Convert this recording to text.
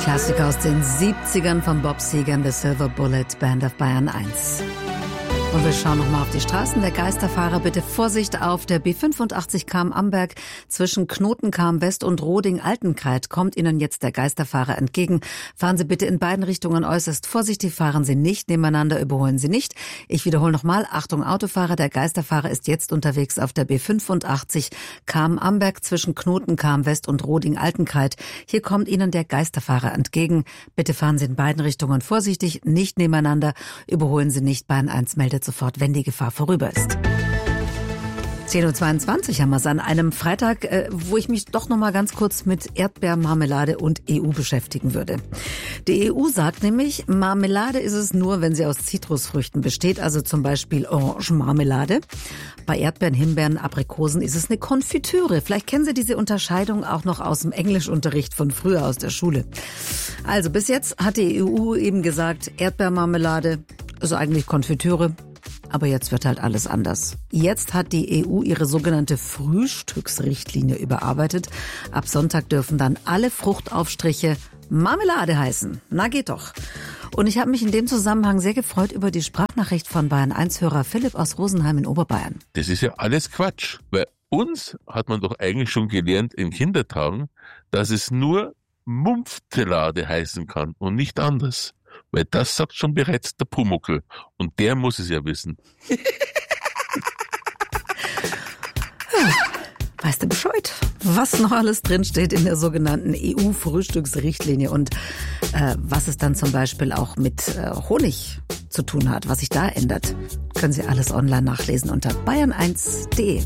Klassiker aus den 70ern von Bob Seger and the Silver Bullet Band of Bayern 1. Und wir schauen nochmal auf die Straßen. Der Geisterfahrer, bitte Vorsicht auf der B85 Cham-Amberg zwischen Knotenkam West und Roding-Altenkreid. Kommt Ihnen jetzt der Geisterfahrer entgegen. Fahren Sie bitte in beiden Richtungen äußerst vorsichtig. Fahren Sie nicht nebeneinander, überholen Sie nicht. Ich wiederhole nochmal. Achtung Autofahrer, der Geisterfahrer ist jetzt unterwegs auf der B85 Cham-Amberg zwischen Knotenkam West und Roding-Altenkreid. Hier kommt Ihnen der Geisterfahrer entgegen. Bitte fahren Sie in beiden Richtungen vorsichtig, nicht nebeneinander, überholen Sie nicht. Bahn 1 meldet sofort, wenn die Gefahr vorüber ist. 10.22 Uhr haben wir es an einem Freitag, wo ich mich doch noch mal ganz kurz mit Erdbeermarmelade und EU beschäftigen würde. Die EU sagt nämlich, Marmelade ist es nur, wenn sie aus Zitrusfrüchten besteht, also zum Beispiel Orangenmarmelade. Bei Erdbeeren, Himbeeren, Aprikosen ist es eine Konfitüre. Vielleicht kennen Sie diese Unterscheidung auch noch aus dem Englischunterricht von früher aus der Schule. Also bis jetzt hat die EU eben gesagt, Erdbeermarmelade ist eigentlich Konfitüre. Aber jetzt wird halt alles anders. Jetzt hat die EU ihre sogenannte Frühstücksrichtlinie überarbeitet. Ab Sonntag dürfen dann alle Fruchtaufstriche Marmelade heißen. Na geht doch. Und ich habe mich in dem Zusammenhang sehr gefreut über die Sprachnachricht von Bayern 1-Hörer Philipp aus Rosenheim in Oberbayern. Das ist ja alles Quatsch. Bei uns hat man doch eigentlich schon gelernt in Kindertagen, dass es nur Mumpftelade heißen kann und nicht anders. Weil das sagt schon bereits der Pumuckl. Und der muss es ja wissen. Weißt du Bescheid, was noch alles drinsteht in der sogenannten EU-Frühstücksrichtlinie und was es dann zum Beispiel auch mit Honig zu tun hat, was sich da ändert, können Sie alles online nachlesen unter bayern1.de.